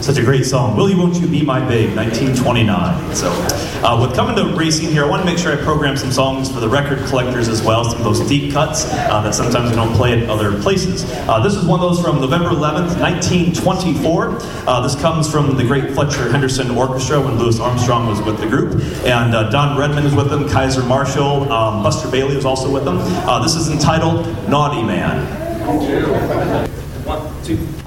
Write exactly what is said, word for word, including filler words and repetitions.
Such a great song. Will You, Won't You Be My Babe, nineteen twenty-nine. So, uh, with coming to racing here, I want to make sure I program some songs for the record collectors as well, some of those deep cuts uh, that sometimes we don't play at other places. Uh, this is one of those from November eleventh, nineteen twenty-four. Uh, this comes from the great Fletcher Henderson Orchestra when Louis Armstrong was with the group. And uh, Don Redman is with them, Kaiser Marshall, um, Buster Bailey was also with them. Uh, this is entitled Naughty Man. One, two.